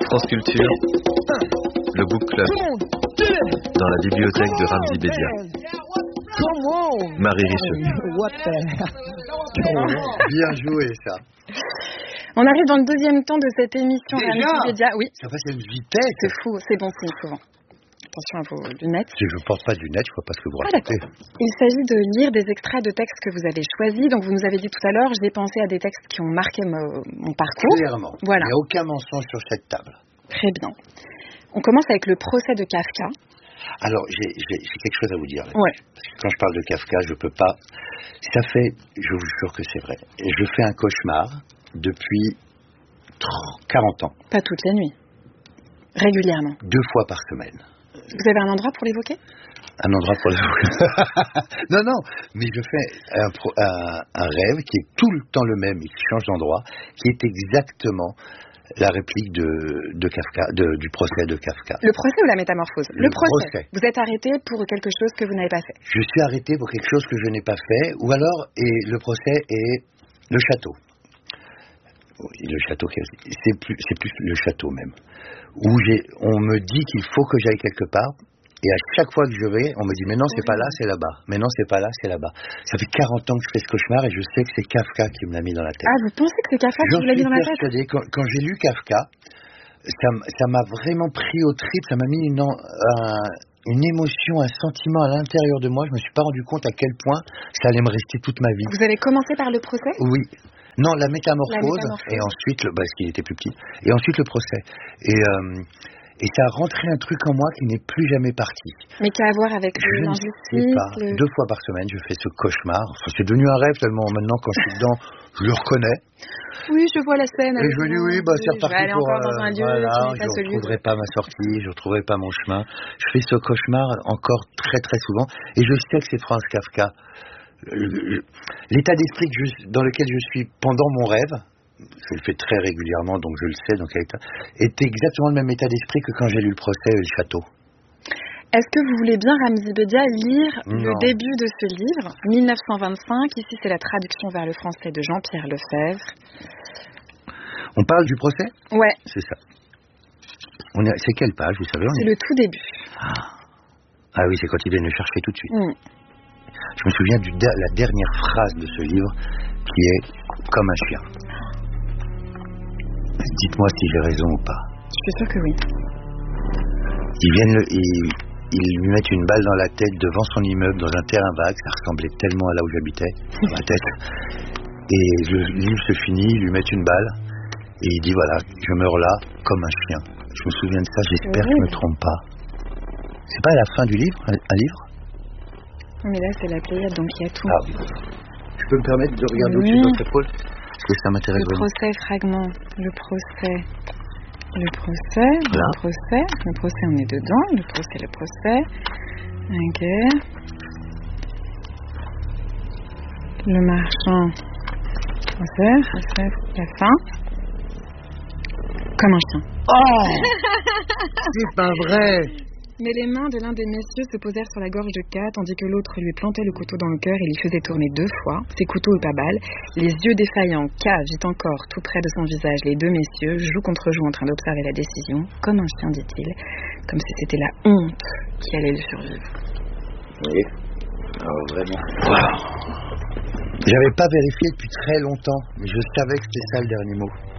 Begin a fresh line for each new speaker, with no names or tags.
France Culture, le Book Club, dans la bibliothèque de Ramzy Bedia. Marie Richeux.
Bien joué, ça.
On arrive dans le deuxième temps de cette émission Ramzy Bedia. Oui.
Ça passe à une vitesse.
C'est fou, c'est bon signe souvent. Attention à vos lunettes.
Si je ne porte pas de lunettes, je ne vois pas ce que vous racontez.
Il s'agit de lire des extraits de textes que vous avez choisis. Donc vous nous avez dit tout à l'heure, j'ai pensé à des textes qui ont marqué mon parcours.
Clairement.
Voilà.
Il n'y a aucun mensonge sur cette table.
Très bien. On commence avec le procès de Kafka.
Alors, j'ai quelque chose à vous dire.
Ouais.
Parce que quand je parle de Kafka, je peux pas... Ça fait, je vous jure que c'est vrai, et je fais un cauchemar depuis 40 ans.
Pas toutes les nuits. Régulièrement.
2 fois par semaine.
Vous avez un endroit pour l'évoquer ?
Un endroit pour l'évoquer. Non, mais je fais un rêve qui est tout le temps le même et qui change d'endroit, qui est exactement la réplique de Kafka, du procès de Kafka.
Le procès ou la métamorphose ?
Le procès.
Vous êtes arrêté pour quelque chose que vous n'avez pas fait ?
Je suis arrêté pour quelque chose que je n'ai pas fait, ou alors, et le procès est le château. Oui, le château, c'est plus le château même. Où on me dit qu'il faut que j'aille quelque part, et à chaque fois que je vais, on me dit mais non, c'est pas là, c'est là-bas. Mais non, c'est pas là, c'est là-bas. Ça fait 40 ans que je fais ce cauchemar et je sais que c'est Kafka qui me l'a mis dans la tête.
Ah, vous pensez que c'est Kafka qui vous l'a mis dans la tête ?
J'en suis persuadé. Quand j'ai lu Kafka, ça m'a vraiment pris au trip, ça m'a mis une émotion, un sentiment à l'intérieur de moi. Je me suis pas rendu compte à quel point ça allait me rester toute ma vie.
Vous avez commencé par le procès ?
Oui. Non, la métamorphose. Et ensuite, parce qu'il était plus petit, et ensuite le procès. Et ça a rentré un truc en moi qui n'est plus jamais parti.
Mais qui a à voir avec l'injustice.
2 fois par semaine, je fais ce cauchemar. Enfin, c'est devenu un rêve tellement maintenant, quand je suis dedans, je le reconnais.
Oui, je vois la scène.
Et je me dis, c'est reparti pour...
dans un lieu,
voilà, je ne retrouverai pas ma sortie, je ne retrouverai pas mon chemin. Je fais ce cauchemar encore très très souvent. Et je sais que c'est Franz Kafka. L'état d'esprit dans lequel je suis pendant mon rêve, je le fais très régulièrement, donc je le sais dans quel état, était exactement le même état d'esprit que quand j'ai lu le procès et le château.
Est-ce que vous voulez bien, Ramzy Bedia, lire le début de ce livre, 1925, ici c'est la traduction vers le français de Jean-Pierre Lefebvre.
On parle du procès ?
Ouais.
C'est ça. C'est quelle page, vous savez ?
C'est le tout début.
Ah oui, c'est quand ils viennent le chercher tout de suite. Je me souviens de la dernière phrase de ce livre, qui est « comme un chien ». Dites-moi si j'ai raison ou pas.
Je suis sûre que oui.
Ils lui mettent une balle dans la tête devant son immeuble, dans un terrain vague. Ça ressemblait tellement à là où j'habitais, dans ma tête. Et le livre se finit, ils lui mettent une balle. Et il dit, voilà, je meurs là, comme un chien. Je me souviens de ça, j'espère que je ne me trompe pas. C'est pas à la fin du livre, un livre ?
Mais là, c'est la Pléiade, donc il y a tout.
Ah oui. Je peux me permettre de regarder au-dessus de votre épaule ? Parce que ça m'intéresse vraiment.
Le procès, fragment. Le procès, on est dedans. Le procès. Ok. Le marchand. Procès, la fin. Comme un chien.
Oh c'est pas vrai.
Mais les mains de l'un des messieurs se posèrent sur la gorge de K, tandis que l'autre lui plantait le couteau dans le cœur et l'y faisait tourner 2 fois, ses couteaux et pas balles. Les yeux défaillants, K vit encore, tout près de son visage, les 2 messieurs, joue contre joue en train d'observer la décision, comme un chien, dit-il, comme si c'était la honte qui allait le survivre.
Oui. Alors vraiment. Wow. J'avais pas vérifié depuis très longtemps, mais je savais que c'était ça le dernier mot.